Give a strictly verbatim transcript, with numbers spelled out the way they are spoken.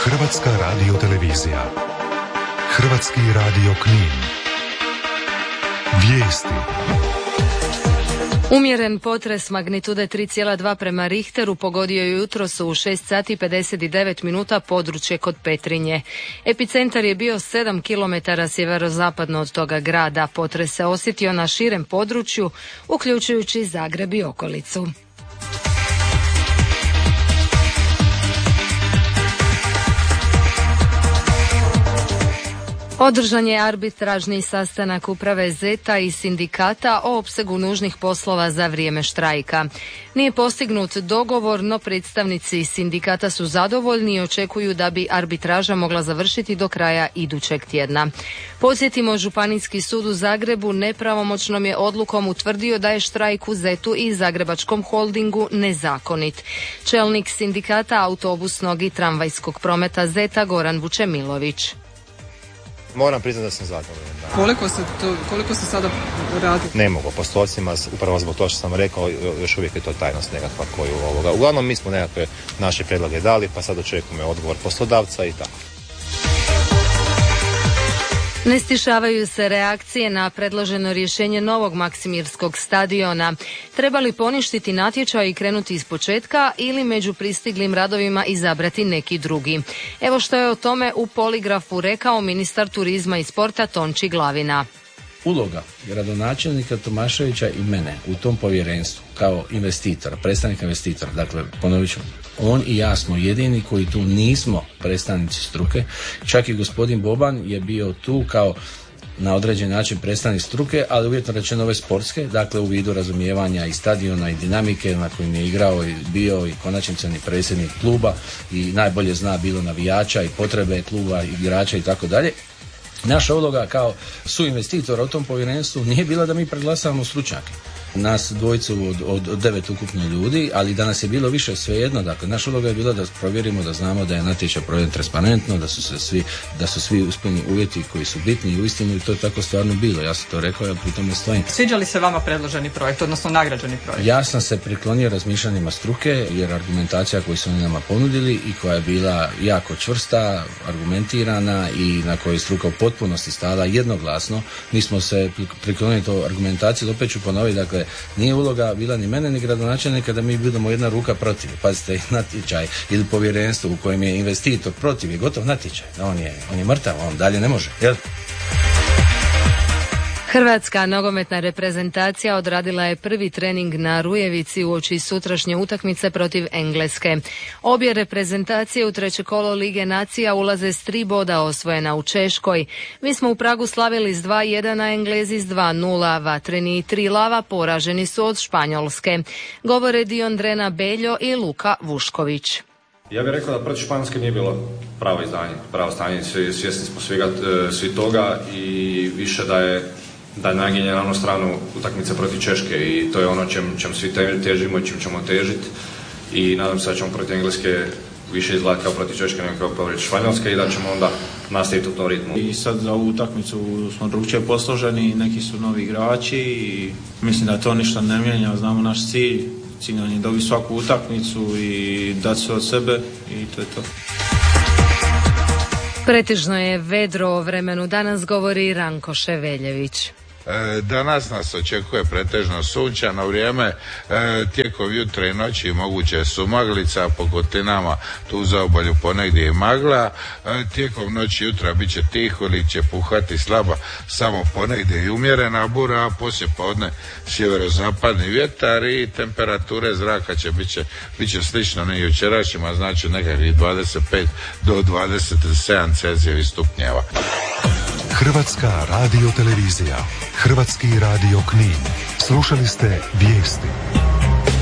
Hrvatska radiotelevizija. Hrvatski radio Knin. Vijesti. Umjeren potres magnitude tri zarez dva prema Richteru pogodio je jutros u šest sati pedeset devet minuta područje kod Petrinje. Epicentar je bio sedam kilometara sjeverozapadno od toga grada. Potres se osjetio na širem području, uključujući Zagreb i okolicu. Održan je arbitražni sastanak uprave Zeta i sindikata o opsegu nužnih poslova za vrijeme štrajka. Nije postignut dogovor, no predstavnici sindikata su zadovoljni i očekuju da bi arbitraža mogla završiti do kraja idućeg tjedna. Podsjetimo, Županijski sud u Zagrebu nepravomoćnom je odlukom utvrdio da je štrajk u Zetu i Zagrebačkom holdingu nezakonit. Čelnik sindikata autobusnog i tramvajskog prometa Zeta Goran Vučemilović. Moram priznati da sam zadovoljan. Koliko se, to, koliko se sada radi? Ne mogu po stocima, upravo zbog toga što sam rekao, još uvijek je to tajnost nekakva koju ovoga. Uglavnom mi smo nekakve naše predloge dali, pa sad očekujemo odgovor poslodavca i tako. Ne stišavaju se reakcije na predloženo rješenje novog Maksimirskog stadiona. Treba li poništiti natječaj i krenuti iz početka ili među pristiglim radovima izabrati neki drugi? Evo što je o tome u Poligrafu rekao ministar turizma i sporta Tonči Glavina. Uloga gradonačelnika Tomaševića i mene u tom povjerenstvu kao investitora, predstavnika investitora, dakle ponovit ću, on i ja smo jedini koji tu nismo predstavnici struke, čak i gospodin Boban je bio tu kao na određen način predstavnik struke, ali uvjetno rečeno ove sportske, dakle u vidu razumijevanja i stadiona i dinamike na kojim je igrao i bio i konačnici on je predsjednik kluba i najbolje zna bilo navijača i potrebe kluba, igrača i tako dalje. Naša uloga kao suinvestitora u tom povjerenstvu nije bila da mi preglasavamo stručnjake. Nas dvojicu od, od devet ukupno ljudi, ali danas je bilo više svejedno. Dakle, naša uloga je bila da provjerimo, da znamo da je natječaj proveden transparentno, da su se svi, da su svi ispunjeni uvjeti koji su bitni i uistinu i to je tako stvarno bilo. Ja sam to rekao, ja pri tome stojim. Sviđa li se vama predloženi projekt, odnosno nagrađeni projekt? Ja sam se priklonio razmišljanjima struke, jer argumentacija koju su oni nama ponudili i koja je bila jako čvrsta, argumentirana i na kojoj je struka u potpunosti stala jednoglasno, mi smo se priklonili to argumentaciju, opet ću ponoviti, dakle, nije uloga bila ni mene ni gradonačelnika da mi budemo jedna ruka protiv. Pazite, natječaj ili povjerenstvo u kojem je investitor protiv je gotov natječaj. On je, on je mrtav, on dalje ne može. Jel? Hrvatska nogometna reprezentacija odradila je prvi trening na Rujevici uoči sutrašnje utakmice protiv Engleske. Obje reprezentacije u treće kolo Lige nacija ulaze s tri boda osvojena u Češkoj. Mi smo u Pragu slavili s dva jedan, a Englezi s dva nula. Vatreni i tri lava poraženi su od Španjolske. Govore Diondrena Beljo i Luka Vušković. Ja bih rekao da protiv Španjolske nije bilo pravo izdanje, pravo stanje, svjesni smo svega, svi toga i više da je da je naginje na onu stranu utakmice protiv Češke i to je ono čem, čem svi težimo i čem ćemo težiti i nadam se da ćemo protiv Engleske više izgledati kao protiv Češke nego kao protiv Španjolske i da ćemo onda nastaviti u tom ritmu. I sad za ovu utakmicu smo drugčije posloženi, neki su novi igrači i mislim da to ništa ne mijenja, znamo naš cilj, cilj nam je dobiti svaku utakmicu i dati sve od sebe i to je to. Pretežno je vedro o vremenu, danas govori Ranko Ševeljević. Danas nas očekuje pretežno sunčano vrijeme, tijekom jutra i noći moguće su maglica, po kotinama tu za obalju ponegdje i magla, tijekom noći jutra bit će tiho ili će puhati slaba samo ponegdje i umjerena bura, a poslije podne sjeverozapadni vjetar i temperature zraka će bit će, bit će slično ne jučerašnjima, znači nekakvih dvadeset pet do dvadeset sedam Celzijevih stupnjeva. Hrvatska radiotelevizija, Hrvatski radio Knin. Slušali ste vijesti.